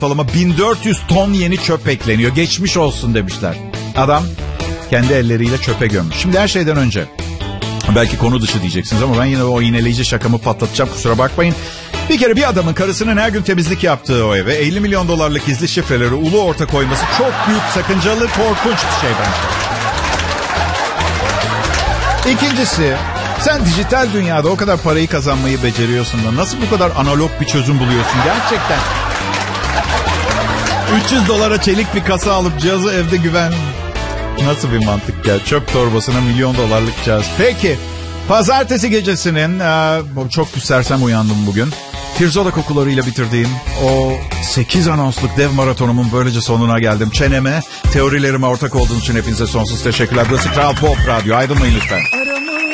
ortalama 1400 ton yeni çöp ekleniyor. Geçmiş olsun demişler. Adam kendi elleriyle çöpe gömmüş. Şimdi her şeyden önce, belki konu dışı diyeceksiniz ama ben yine o iğneleyici şakamı patlatacağım, kusura bakmayın. Bir kere bir adamın karısının her gün temizlik yaptığı o eve 50 milyon dolarlık gizli şifreleri ulu orta koyması çok büyük, sakıncalı, korkunç bir şey bence. İkincisi, sen dijital dünyada o kadar parayı kazanmayı beceriyorsun da nasıl bu kadar analog bir çözüm buluyorsun gerçekten? 300 dolara çelik bir kasa alıp cihazı evde güven... Nasıl bir mantık ya? Çöp torbasına $1 milyon cihaz. Peki, pazartesi gecesinin... çok sersem uyandım bugün. Pirzola kokularıyla bitirdiğim o 8 anonsluk dev maratonumun böylece sonuna geldim. Çeneme, teorilerime ortak olduğunuz için hepinize sonsuz teşekkürler. Burası Kral Pop Radyo. Ayrılmayın lütfen.